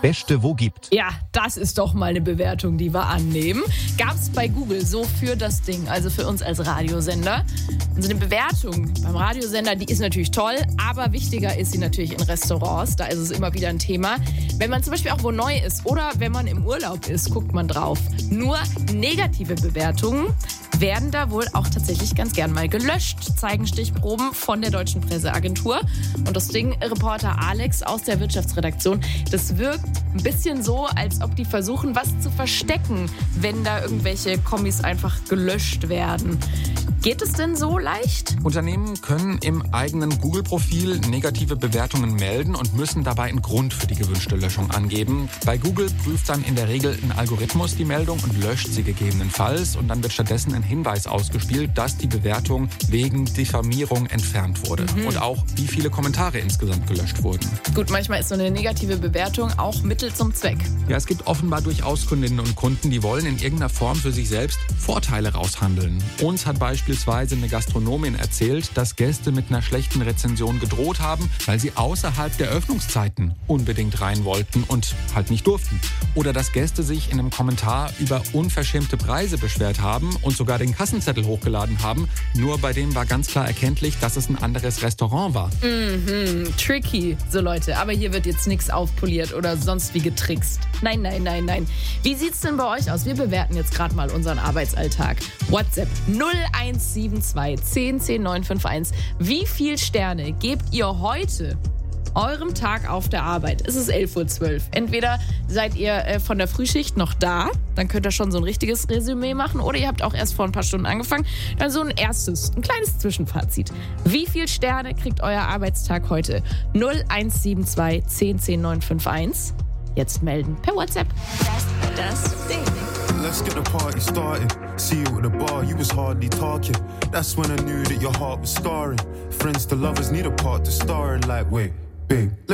Beste wo gibt. Ja, das ist doch mal eine Bewertung, die wir annehmen. Gab's bei Google so für das Ding, also für uns als Radiosender. Also eine Bewertung beim Radiosender, die ist natürlich toll, aber wichtiger ist sie natürlich in Restaurants. Da ist es immer wieder ein Thema. Wenn man zum Beispiel auch wo neu ist oder wenn man im Urlaub ist, guckt man drauf. Nur negative Bewertungen werden da wohl auch tatsächlich ganz gern mal gelöscht, zeigen Stichproben von der Deutschen Presseagentur. Und das Ding, Reporter Alex aus der Wirtschaftsredaktion, das wirkt ein bisschen so, als ob die versuchen, was zu verstecken, wenn da irgendwelche Kommis einfach gelöscht werden. Geht es denn so leicht? Unternehmen können im eigenen Google-Profil negative Bewertungen melden und müssen dabei einen Grund für die gewünschte Löschung angeben. Bei Google prüft dann in der Regel ein Algorithmus die Meldung und löscht sie gegebenenfalls. Und dann wird stattdessen ein Hinweis ausgespielt, dass die Bewertung wegen Diffamierung entfernt wurde. Und auch, wie viele Kommentare insgesamt gelöscht wurden. Gut, manchmal ist so eine negative Bewertung auch Mittel zum Zweck. Ja, es gibt offenbar durchaus Kundinnen und Kunden, die wollen in irgendeiner Form für sich selbst Vorteile raushandeln. Uns hat beispielsweise eine Gastronomin erzählt, dass Gäste mit einer schlechten Rezension gedroht haben, weil sie außerhalb der Öffnungszeiten unbedingt rein wollten und halt nicht durften. Oder dass Gäste sich in einem Kommentar über unverschämte Preise beschwert haben und sogar den Kassenzettel hochgeladen haben. Nur bei dem war ganz klar erkenntlich, dass es ein anderes Restaurant war. Tricky, so Leute. Aber hier wird jetzt nichts aufpoliert oder sonst wie getrickst. Nein, nein, nein, nein. Wie sieht's denn bei euch aus? Wir bewerten jetzt gerade mal unseren Arbeitsalltag. WhatsApp 0172 10 10 951. Wie viel Sterne gebt ihr heute eurem Tag auf der Arbeit? Es ist 11:12 Uhr. Entweder seid ihr von der Frühschicht noch da, dann könnt ihr schon so ein richtiges Resümee machen, oder ihr habt auch erst vor ein paar Stunden angefangen, dann so ein kleines Zwischenfazit. Wie viel Sterne kriegt euer Arbeitstag heute? 0172 10 10 951. Jetzt melden per WhatsApp. Das Ding. Let's get the party started. See you at the bar, you was hardly talking. That's when I knew that your heart was scarring. Friends to lovers need a part to star in, like, wait, babe.